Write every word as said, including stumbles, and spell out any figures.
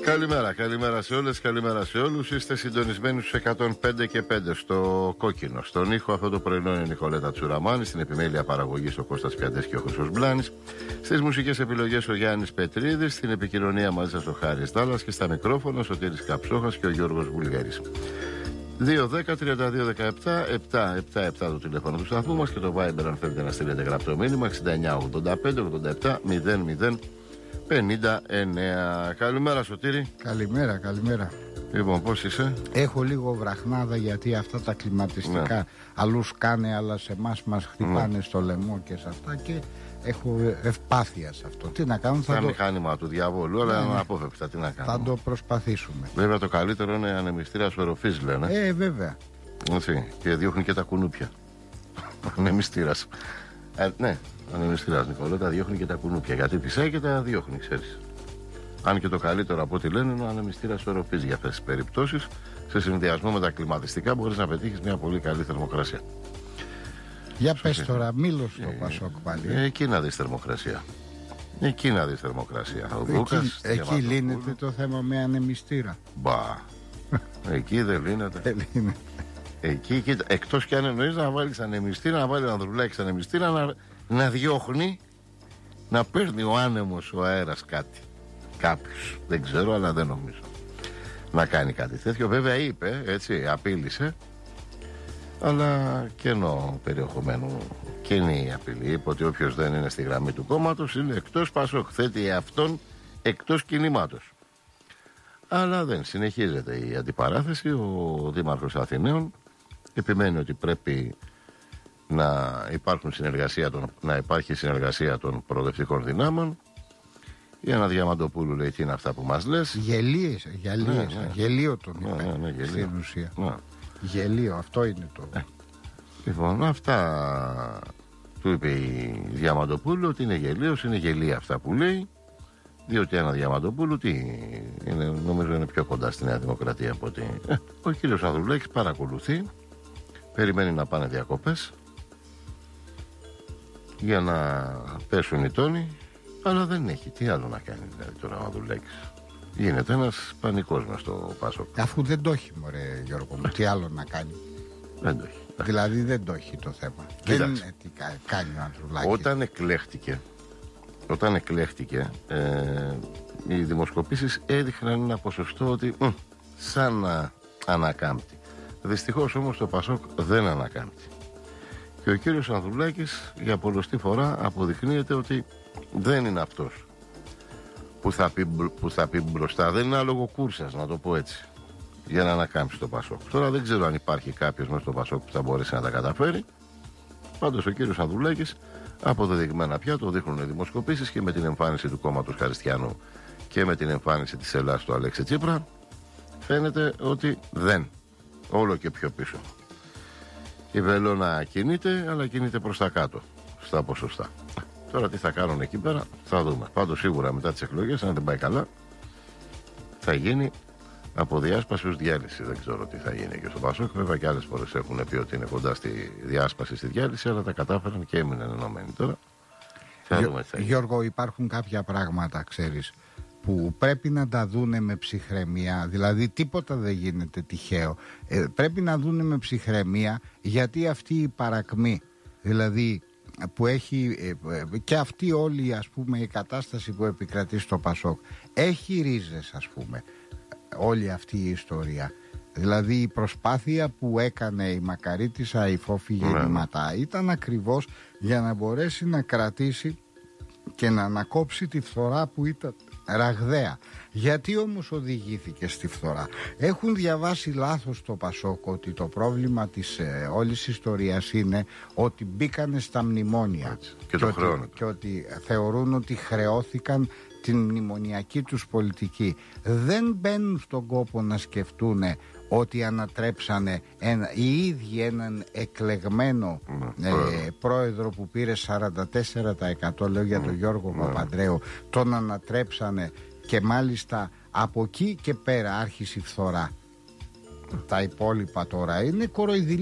Καλημέρα, καλημέρα σε όλες, καλημέρα σε όλους. Είστε συντονισμένοι στους εκατόν πέντε και πέντε στο κόκκινο. Στον ήχο αυτό το πρωινό είναι η Νικολέτα Τσουραμάνη. Στην επιμέλεια παραγωγής ο Κώστας Πιαντές και ο Χρυσός Μπλάνης. Στις μουσικές επιλογές ο Γιάννης Πετρίδης. Στην επικοινωνία μαζί σας ο Χάρης Δάλλας. Και στα μικρόφωνα ο Σωτήρης Καψόχας και ο Γιώργος Βουλγέρης. δύο δέκα τριάντα δύο δεκαεπτά επτά επτά επτά το τηλέφωνο του σταθμού μας και το Viber αν θέλετε να στείλετε γραπτό μήνυμα εξήντα εννιά ογδόντα πέντε ογδόντα επτά μηδέν μηδέν πενήντα εννέα. Καλημέρα Σωτήρη. Καλημέρα, καλημέρα. Λοιπόν, πώς είσαι? Έχω λίγο βραχνάδα γιατί αυτά τα κλιματιστικά ναι. αλλού σκάνε, αλλά σε εμάς μας χτυπάνε ναι. στο λαιμό και σε αυτά και έχω ευπάθεια σε αυτό. Τι να κάνω, θα το... το... μηχάνημα του διαβόλου, αλλά είναι αναπόφευκτα. Τι να κάνουμε. Θα το προσπαθήσουμε. Βέβαια το καλύτερο είναι ανεμιστήρας οροφής, λένε. Ε, βέβαια. Έτσι, και διώχνει και τα κουνούπια. Ανεμιστήρας. Ε, ναι, ανεμιστήρας Νικολέτα, διώχνει και τα κουνούπια. Γιατί φυσάει και τα διώχνει, ξέρεις. Αν και το καλύτερο από ό,τι λένε είναι ο ανεμιστήρας οροφής για αυτές τις περιπτώσεις. Σε συνδυασμό με τα κλιματιστικά μπορείς να πετύχεις μια πολύ καλή θερμοκρασία. Για πες τώρα, μήλο στο ε, Πασόκ πάλι. Ε, εκεί να δεις θερμοκρασία. Εκεί να δεις θερμοκρασία. Ο εκεί Δούκας, εκεί λύνεται το θέμα με ανεμιστήρα. Μπα. Εκεί δεν λύνεται. Δεν λύνεται. Εκεί, κοίτα, εκτός κι αν εννοείς να βάλεις ανεμιστήρα, να βάλεις ανδρουλάκι ανεμιστήρα, να, να διώχνει, να παίρνει ο άνεμος, ο αέρας κάτι. Κάποιος. Δεν ξέρω, αλλά δεν νομίζω. Να κάνει κάτι τέτοιο. Βέβαια είπε, έτσι, απείλησε. Αλλά κενό περιεχομένου. Κενή η απειλή. Είπε ότι όποιος δεν είναι στη γραμμή του κόμματος είναι εκτός Πασόκ. Θέτει αυτόν εκτός κινημάτος. Αλλά δεν συνεχίζεται η αντιπαράθεση. Ο Δήμαρχος Αθηναίων επιμένει ότι πρέπει να, υπάρχουν συνεργασία των, να υπάρχει συνεργασία των προοδευτικών δυνάμεων. Η Άννα Διαμαντοπούλου λέει τι είναι αυτά που μας λες. Γελίες, γελίες, ναι, ναι. Γελίο τον είπε. Ναι, ναι, ναι, γελίο. Στην ουσία. Ναι. Γελίο, αυτό είναι το. Ε. Λοιπόν, αυτά του είπε η Διαμαντοπούλου ότι είναι γελίος, είναι γελία αυτά που λέει. Διότι Άννα Διαμαντοπούλου τι είναι, νομίζω είναι πιο κοντά στη Νέα Δημοκρατία από ότι. Ε, ο κύριος Ανδρουλάκης παρακολουθεί, περιμένει να πάνε διακοπές για να πέσουν οι τόνοι. Αλλά δεν έχει. Τι άλλο να κάνει δηλαδή τώρα ο Ανδρουλάκης. Γίνεται ένας πανικός μες στο Πασόκ. Αφού δεν το έχει, μωρέ Γιώργο μου, τι άλλο να κάνει. Δεν το έχει. Δηλαδή δεν το έχει το θέμα. Κοίταξε. Δεν είναι τι κάνει ο Ανδρουλάκης. Όταν εκλέχτηκε, όταν εκλέχτηκε, ε, οι δημοσκοπήσεις έδειχναν ένα ποσοστό ότι μ, σαν να ανακάμπτει. Δυστυχώς όμως το Πασόκ δεν ανακάμπτει. Και ο κύριος Ανδρουλάκης για πολλοστή φορά αποδεικνύεται ότι δεν είναι αυτός που θα πει, που θα πει μπροστά. Δεν είναι άλογο κούρσας, να το πω έτσι, για να ανακάμψει το Πασόκ. Τώρα δεν ξέρω αν υπάρχει κάποιος μέσα στο Πασόκ που θα μπορέσει να τα καταφέρει. Πάντως ο κύριος Ανδρουλάκης αποδεδειγμένα πια το δείχνουν οι δημοσκοπήσεις και με την εμφάνιση του κόμματος Χαριστιανού και με την εμφάνιση της Ελλάδας του Αλέξη Τσίπρα φαίνεται ότι δεν. Όλο και πιο πίσω. Η βελόνα κινείται, αλλά κινείται προς τα κάτω στα ποσοστά. Τώρα τι θα κάνουν εκεί πέρα θα δούμε. Πάντως σίγουρα μετά τις εκλογές, αν δεν πάει καλά, θα γίνει από διάσπαση ως διάλυση. Δεν ξέρω τι θα γίνει και στο Πασόκ. Βέβαια και άλλες φορές έχουν πει ότι είναι κοντά στη διάσπαση, στη διάλυση, αλλά τα κατάφεραν και έμειναν ενωμένοι. Τώρα θα Γιώ, δούμε τι θα γίνει. Γιώργο, υπάρχουν κάποια πράγματα, ξέρεις, που πρέπει να τα δούνε με ψυχραιμία. Δηλαδή τίποτα δεν γίνεται τυχαίο. Ε, πρέπει να δούνε με ψυχραιμία, γιατί αυτή η παρακμή, δηλαδή που έχει ε, και αυτή όλη, ας πούμε, η κατάσταση που επικρατεί στο Πασόκ έχει ρίζες, ας πούμε, όλη αυτή η ιστορία. Δηλαδή η προσπάθεια που έκανε η Μακαρίτισσα η Φόφη Γεννηματά ήταν ακριβώς για να μπορέσει να κρατήσει και να ανακόψει τη φθορά που ήταν ραγδαία. Γιατί όμως οδηγήθηκε στη φθορά? Έχουν διαβάσει λάθος το Πασόκ ότι το πρόβλημα της ε, όλης ιστορίας είναι ότι μπήκανε στα μνημόνια και, και, το ότι, και ότι θεωρούν ότι χρεώθηκαν την μνημονιακή τους πολιτική. Δεν μπαίνουν στον κόπο να σκεφτούν ότι ανατρέψανε ένα, οι ίδιοι έναν εκλεγμένο mm, ε, πρόεδρο που πήρε σαράντα τέσσερα τοις εκατό, λέω για τον mm, Γιώργο mm. Παπανδρέου, τον ανατρέψανε και μάλιστα από εκεί και πέρα άρχισε η φθορά. Τα υπόλοιπα τώρα είναι κοροϊδηλία.